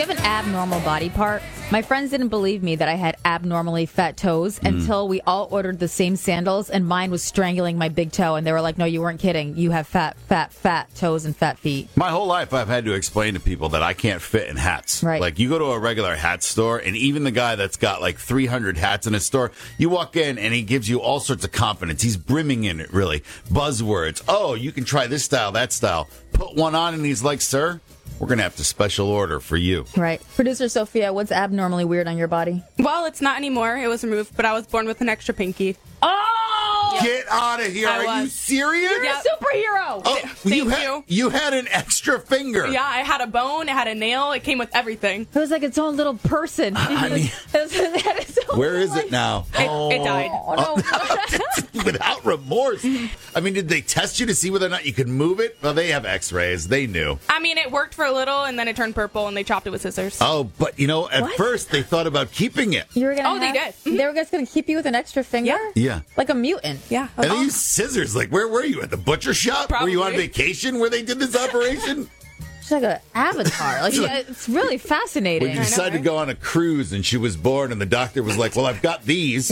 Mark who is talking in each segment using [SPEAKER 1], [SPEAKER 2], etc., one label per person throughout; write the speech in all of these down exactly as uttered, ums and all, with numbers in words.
[SPEAKER 1] you have an abnormal body part? My friends didn't believe me that I had abnormally fat toes mm. until we all ordered the same sandals, and mine was strangling my big toe. And they were like, no, you weren't kidding. You have fat, fat, fat toes and fat feet.
[SPEAKER 2] My whole life, I've had to explain to people that I can't fit in hats.
[SPEAKER 1] Right.
[SPEAKER 2] Like, you go to a regular hat store, and even the guy that's got like three hundred hats in his store, you walk in, and he gives you all sorts of confidence. He's brimming in it, really. Buzzwords. Oh, you can try this style, that style. Put one on, and he's like, sir, we're going to have to special order for you.
[SPEAKER 1] Right. Producer Sophia, what's abnormally weird on your body?
[SPEAKER 3] Well, it's not anymore. It was removed, but I was born with an extra pinky.
[SPEAKER 1] Oh!
[SPEAKER 2] Get out of here.
[SPEAKER 3] I
[SPEAKER 2] Are
[SPEAKER 3] was.
[SPEAKER 2] you serious?
[SPEAKER 1] You're
[SPEAKER 3] Yep.
[SPEAKER 1] a superhero!
[SPEAKER 2] Oh,
[SPEAKER 3] Thank
[SPEAKER 2] you, had,
[SPEAKER 3] you.
[SPEAKER 2] you had an extra finger.
[SPEAKER 3] Yeah, I had a bone, it had a nail, it came with everything.
[SPEAKER 1] It was like its own little person.
[SPEAKER 2] I mean, where is it now?
[SPEAKER 3] It, it died.
[SPEAKER 1] Oh, no.
[SPEAKER 2] Without remorse. I mean, did they test you to see whether or not you could move it? Well, they have x-rays. They knew.
[SPEAKER 3] I mean, it worked for a little, and then it turned purple, and they chopped it with scissors.
[SPEAKER 2] Oh, but, you know, at
[SPEAKER 1] What?
[SPEAKER 2] first they thought about keeping it.
[SPEAKER 1] You were gonna
[SPEAKER 3] Oh, they
[SPEAKER 1] have-
[SPEAKER 3] did.
[SPEAKER 1] They were just going to keep you with an extra finger?
[SPEAKER 3] Yeah.
[SPEAKER 2] Yeah.
[SPEAKER 1] Like a mutant.
[SPEAKER 3] Yeah.
[SPEAKER 2] And they used scissors. Like, where were you? At the butcher shop? Were you on
[SPEAKER 3] Probably.
[SPEAKER 2] vacation where they did this operation?
[SPEAKER 1] It's like an avatar. Like, yeah, it's really fascinating.
[SPEAKER 2] When you decided to go on a cruise and she was born and the doctor was like, well, I've got these.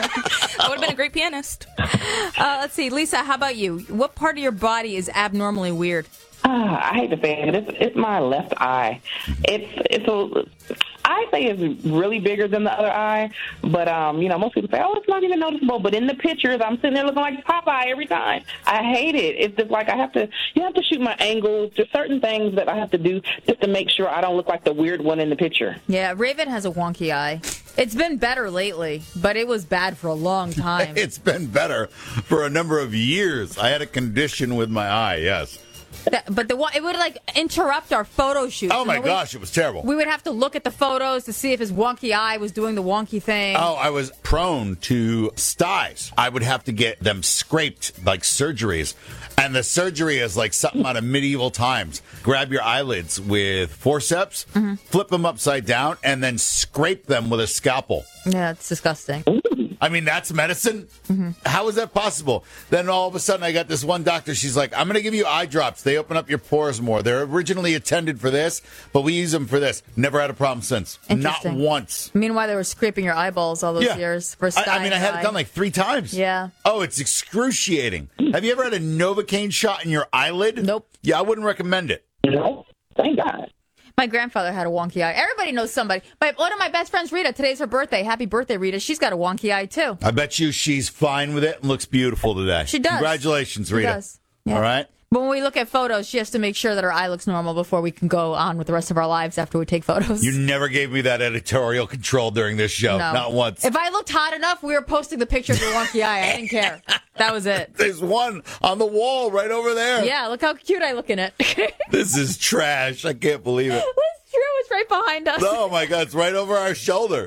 [SPEAKER 3] I would have been a great pianist.
[SPEAKER 1] Uh, let's see. Lisa, how about you? What part of your body is abnormally weird?
[SPEAKER 4] Uh, I hate to say it, it's, it's my left eye. It's it's a, I say it's really bigger than the other eye, but um, you know, most people say, oh, it's not even noticeable. But in the pictures, I'm sitting there looking like Popeye every time. I hate it. It's just like I have to, you have to shoot my angles. There's certain things that I have to do just to make sure I don't look like the weird one in the picture.
[SPEAKER 1] Yeah, Raven has a wonky eye. It's been better lately, but it was bad for a long time.
[SPEAKER 2] It's been better for a number of years. I had a condition with my eye, yes.
[SPEAKER 1] That- but the one, it would like interrupt our photo shoot.
[SPEAKER 2] Oh, my
[SPEAKER 1] You know, we-
[SPEAKER 2] gosh, it was terrible.
[SPEAKER 1] We would have to look at the photos to see if his wonky eye was doing the wonky thing.
[SPEAKER 2] Oh, I was prone to styes. I would have to get them scraped, like surgeries. And the surgery is like something out of medieval times. Grab your eyelids with forceps,
[SPEAKER 1] Mm-hmm.
[SPEAKER 2] flip them upside down, and then scrape them with a scalpel.
[SPEAKER 1] Yeah, it's disgusting.
[SPEAKER 2] I mean, that's medicine?
[SPEAKER 1] Mm-hmm.
[SPEAKER 2] How is that possible? Then all of a sudden, I got this one doctor. She's like, I'm going to give you eye drops. They open up your pores more. They're originally intended for this, but we use them for this. Never had a problem since. Not
[SPEAKER 1] Interesting.
[SPEAKER 2] once.
[SPEAKER 1] Meanwhile, they were scraping your eyeballs all those
[SPEAKER 2] Yeah.
[SPEAKER 1] years. For
[SPEAKER 2] I, I mean, I had it done like three times.
[SPEAKER 1] Yeah.
[SPEAKER 2] Oh, it's excruciating. Have you ever had a Novocaine shot in your eyelid?
[SPEAKER 1] Nope.
[SPEAKER 2] Yeah, I wouldn't recommend it.
[SPEAKER 4] No, thank God.
[SPEAKER 1] My grandfather had a wonky eye. Everybody knows somebody. My, one of my best friends, Rita, today's her birthday. Happy birthday, Rita. She's got a wonky eye, too.
[SPEAKER 2] I bet you she's fine with it and looks beautiful today.
[SPEAKER 1] She does.
[SPEAKER 2] Congratulations,
[SPEAKER 1] She
[SPEAKER 2] Rita.
[SPEAKER 1] does. Yeah.
[SPEAKER 2] All right?
[SPEAKER 1] But when we look at photos, she has to make sure that her eye looks normal before we can go on with the rest of our lives after we take photos.
[SPEAKER 2] You never gave me that editorial control during this show.
[SPEAKER 1] No.
[SPEAKER 2] Not once.
[SPEAKER 1] If I looked hot enough, we were posting the picture of your wonky eye. I didn't care. That was it.
[SPEAKER 2] There's one on the wall right over there.
[SPEAKER 1] Yeah, look how cute I look in it.
[SPEAKER 2] This is trash. I can't believe it.
[SPEAKER 1] It's true. It's right behind us.
[SPEAKER 2] Oh, my God. It's right over our shoulder.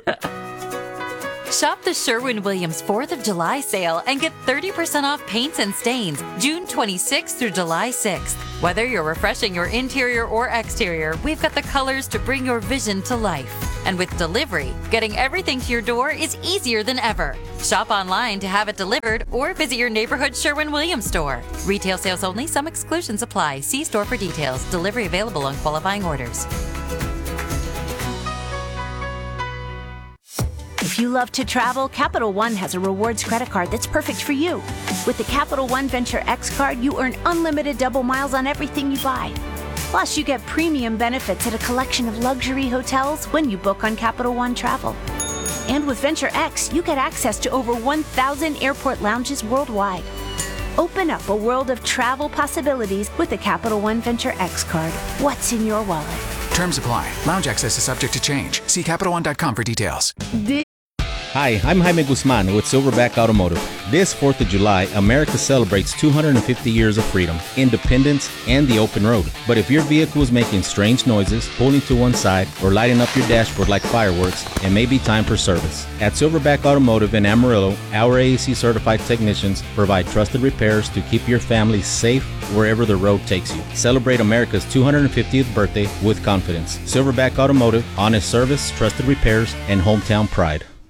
[SPEAKER 5] Shop the Sherwin-Williams fourth of July sale and get thirty percent off paints and stains June twenty-sixth through July sixth. Whether you're refreshing your interior or exterior, we've got the colors to bring your vision to life. And with delivery, getting everything to your door is easier than ever. Shop online to have it delivered or visit your neighborhood Sherwin-Williams store. Retail sales only. Some exclusions apply. See store for details. Delivery available on qualifying orders.
[SPEAKER 6] If you love to travel, Capital One has a rewards credit card that's perfect for you. With the Capital One Venture X card, you earn unlimited double miles on everything you buy. Plus, you get premium benefits at a collection of luxury hotels when you book on Capital One Travel. And with Venture X, you get access to over one thousand airport lounges worldwide. Open up a world of travel possibilities with the Capital One Venture X card. What's in your wallet?
[SPEAKER 7] Terms apply. Lounge access is subject to change. See Capital One dot com for details.
[SPEAKER 8] Hi, I'm Jaime Guzman with Silverback Automotive. This fourth of July, America celebrates two hundred fifty years of freedom, independence, and the open road. But if your vehicle is making strange noises, pulling to one side, or lighting up your dashboard like fireworks, it may be time for service. At Silverback Automotive in Amarillo, our A A C certified technicians provide trusted repairs to keep your family safe wherever the road takes you. Celebrate America's two hundred fiftieth birthday with confidence. Silverback Automotive, honest service, trusted repairs, and hometown pride.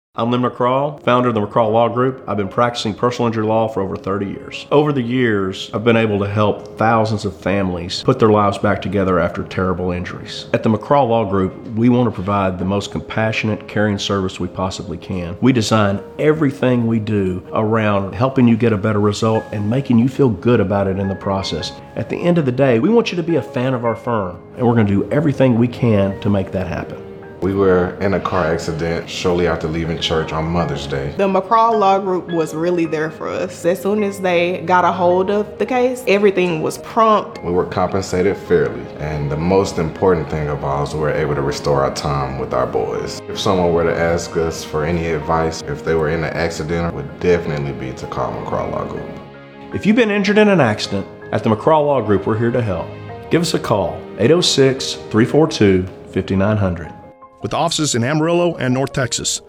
[SPEAKER 9] I'm Lynn McCraw, founder of the McCraw Law Group. I've been practicing personal injury law for over thirty years. Over the years, I've been able to help thousands of families put their lives back together after terrible injuries. At the McCraw Law Group, we want to provide the most compassionate, caring service we possibly can. We design everything we do around helping you get a better result and making you feel good about it in the process. At the end of the day, we want you to be a fan of our firm, and we're going to do everything we can to make that happen.
[SPEAKER 10] We were in a car accident shortly after leaving church on Mother's Day.
[SPEAKER 11] The McCraw Law Group was really there for us. As soon as they got a hold of the case, everything was prompt.
[SPEAKER 10] We were compensated fairly, and the most important thing of all is we were able to restore our time with our boys. If someone were to ask us for any advice, if they were in an accident, it would definitely be to call McCraw Law Group.
[SPEAKER 9] If you've been injured in an accident, at the McCraw Law Group, we're here to help. Give us a call, eight oh six, three four two, five nine zero zero.
[SPEAKER 12] With offices in Amarillo and North Texas.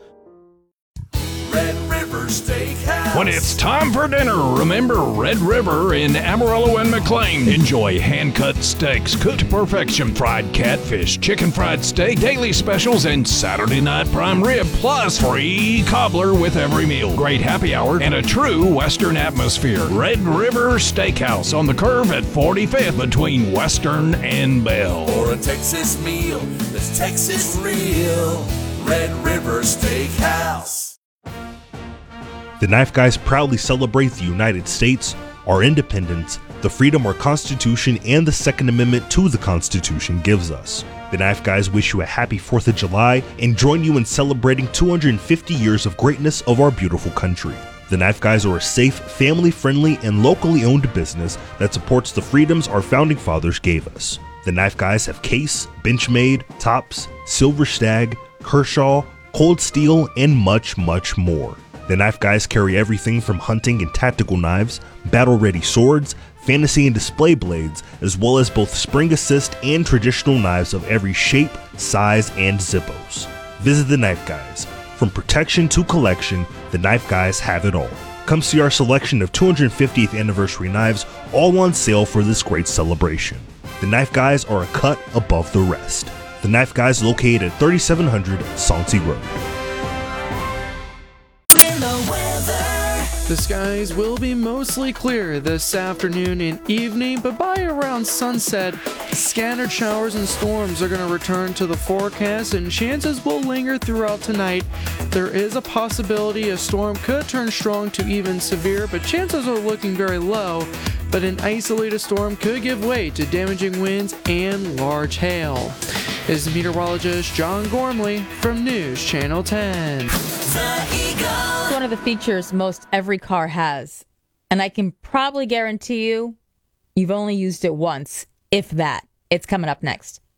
[SPEAKER 13] Red River Steakhouse.
[SPEAKER 14] When it's time for dinner, remember Red River in Amarillo and McLean. Enjoy hand-cut steaks, cooked to perfection, fried catfish, chicken fried steak, daily specials, and Saturday night prime rib, plus free cobbler with every meal. Great happy hour and a true Western atmosphere. Red River Steakhouse on the curve at forty-fifth between Western and Bell.
[SPEAKER 13] For a Texas meal that's Texas real. Red River Steakhouse.
[SPEAKER 15] The Knife Guys proudly celebrate the United States, our independence, the freedom our Constitution and the Second Amendment to the Constitution gives us. The Knife Guys wish you a happy fourth of July and join you in celebrating two hundred fifty years of greatness of our beautiful country. The Knife Guys are a safe, family-friendly, and locally owned business that supports the freedoms our founding fathers gave us. The Knife Guys have Case, Benchmade, Tops, Silver Stag, Kershaw, Cold Steel, and much, much more. The Knife Guys carry everything from hunting and tactical knives, battle-ready swords, fantasy and display blades, as well as both spring assist and traditional knives of every shape, size, and zippos. Visit the Knife Guys. From protection to collection, the Knife Guys have it all. Come see our selection of two hundred fiftieth anniversary knives, all on sale for this great celebration. The Knife Guys are a cut above the rest. The Knife Guys located at thirty-seven hundred Sauncey Road.
[SPEAKER 16] The skies will be mostly clear this afternoon and evening, but by around sunset, scattered showers and storms are going to return to the forecast and chances will linger throughout tonight. There is a possibility a storm could turn strong to even severe, but chances are looking very low. But an isolated storm could give way to damaging winds and large hail. This is meteorologist John Gormley from News Channel ten.
[SPEAKER 1] It's one of the features most every car has. And I can probably guarantee you, you've only used it once, if that. It's coming up next.